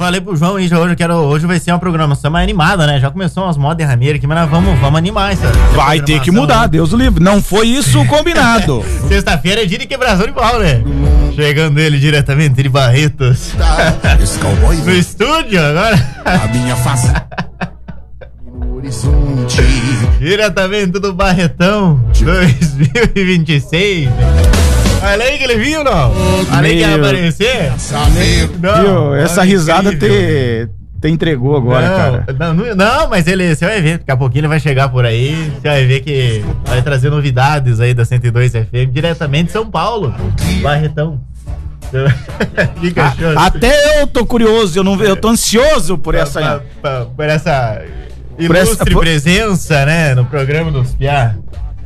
falei pro João aí, hoje vai ser uma programação mais animada, né? Já começou umas modas derrameiras aqui, mas nós vamos animar essa vai ter que mudar, Deus o livre. Não foi isso combinado. Sexta-feira é dia de quebração de pau, né? Chegando ele diretamente de Barretos. No estúdio agora. A minha face. No horizonte. Diretamente do Barretão 2026. Olha aí que ele viu, não? Olha aí que ia aparecer. Viu? Essa risada te entregou agora, cara. Não, mas você vai ver. Daqui a pouquinho ele vai chegar por aí. Você vai ver que vai trazer novidades aí da 102 FM diretamente de São Paulo. Barretão. Até eu tô curioso, eu tô ansioso por essa ilustre presença, né, no programa dos Piá.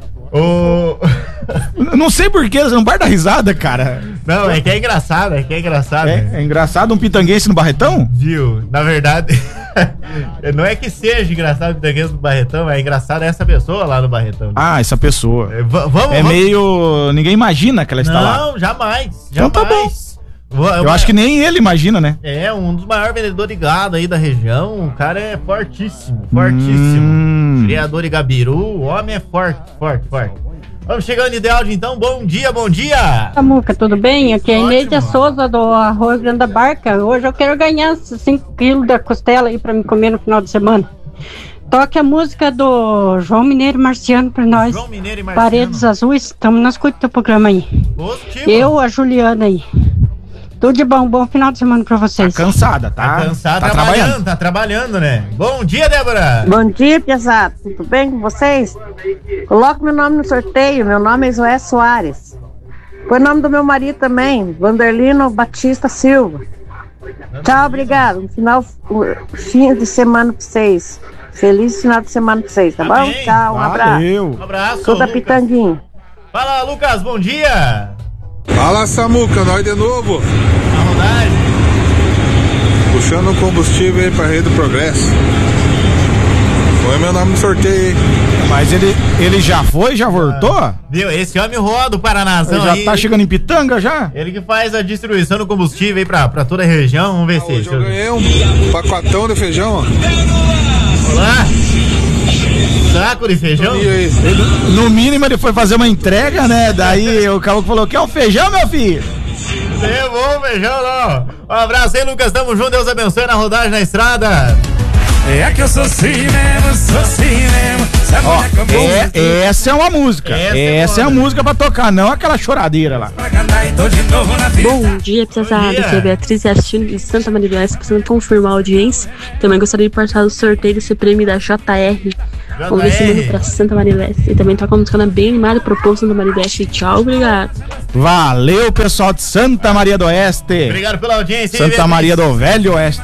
Não sei porquê, você não vai dar risada, cara. Não, é que é engraçado. É engraçado um pitanguense no Barretão? Viu, na verdade, não é que seja engraçado o pitanguense no Barretão, é engraçado essa pessoa lá no Barretão. Ah, essa pessoa. Vamos. Meio... Ninguém imagina que ela está lá. Não, jamais. Então tá bom. Eu acho que nem ele imagina, né? É, um dos maiores vendedores de gado aí da região. O cara é fortíssimo. Criador de gabiru. O homem é forte. Vamos chegando de áudio então. Bom dia. Samuca, tudo bem? Aqui é a Inédia Souza do Arroz Grande da Barca. Hoje eu quero ganhar 5 quilos da costela aí pra me comer no final de semana. Toque a música do João Mineiro e Marciano pra nós. Paredes Azuis. Estamos na escuta do programa aí. Positivo. Eu, a Juliana aí. Tudo de bom final de semana pra vocês. Tá cansada, tá trabalhando. Tá trabalhando, né? Bom dia, Débora. Bom dia, pesado. Tudo bem com vocês? Coloque meu nome no sorteio. Meu nome é Joé Soares. Põe o nome do meu marido também, Vanderlino Batista Silva. Tchau, obrigado. Fim de semana pra vocês. Feliz final de semana pra vocês, tá bom? Tchau, um abraço. Um abraço. Sou da Pitanguinha. Fala, Lucas, bom dia. Fala, Samuca, nós de novo. A rodagem. Puxando o combustível aí pra Rede do Progresso. Foi meu nome no sorteio aí. Mas ele já foi, já voltou? Viu, esse homem roda o Paranazão ele já aí. Tá chegando em Pitanga já? Ele que faz a distribuição do combustível aí pra toda a região. Vamos ver se... Hoje eu ganhei um pacotão de feijão, ó. Olá. Saco de feijão? No mínimo ele foi fazer uma entrega, né? Daí o caboclo falou: quer um feijão, meu filho? Levou o feijão, não. Um abraço aí, Lucas, tamo junto, Deus abençoe na rodagem na estrada. É que eu sou assim mesmo. Essa é uma música. Essa é a música pra tocar, não aquela choradeira lá. Bom dia, pesado. Aqui é Beatriz assistindo de Santa Maria do Oeste, precisando confirmar a audiência. Também gostaria de participar do sorteio desse prêmio da JR. Vamos ver se manda pra Santa Maria do Oeste. E também toca uma música bem animada pro povo Santa Maria do Oeste. Tchau, obrigado. Valeu, pessoal de Santa Maria do Oeste. Obrigado pela audiência. Santa Maria do Velho Oeste.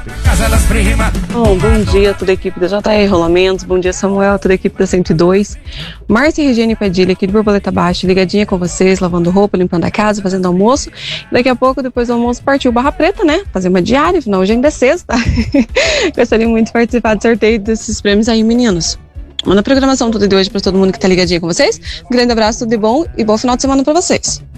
Bom dia, toda a equipe da JR Rolamentos. Bom dia, Samuel, toda a equipe da 102. Márcia e Regiane Padilha aqui de Borboleta Baixa, ligadinha com vocês, lavando roupa, limpando a casa, fazendo almoço. Daqui a pouco, depois do almoço, partiu Barra Preta, né? Fazer uma diária, afinal hoje ainda é sexta. Gostaria muito de participar do sorteio desses prêmios aí, meninos. Manda a programação tudo de hoje para todo mundo que tá ligadinho com vocês. Um grande abraço, tudo de bom e bom final de semana para vocês.